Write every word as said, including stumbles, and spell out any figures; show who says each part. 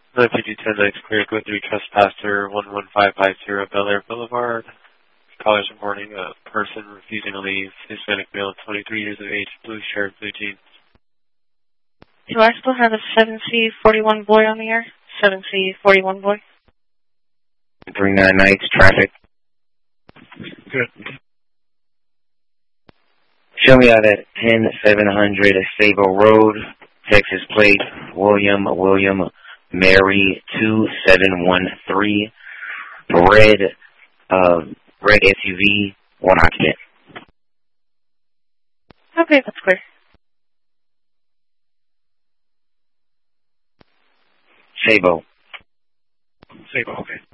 Speaker 1: nine fifty ten nights clear, go through trespasser one one five five zero Bel Air Boulevard. Callers reporting a person refusing to leave, Hispanic male, twenty-three years of age, blue shirt, blue jeans.
Speaker 2: Do I still have a seven C forty-one boy on the air? seven C forty-one boy?
Speaker 3: three nine nights, traffic.
Speaker 1: Good.
Speaker 3: Show me out at ten seven hundred Sable Road, Texas plate, William, William, Mary, two seven one three, red, uh, red S U V, one occupant.
Speaker 2: Okay, that's clear.
Speaker 3: Sable.
Speaker 1: Sable, okay.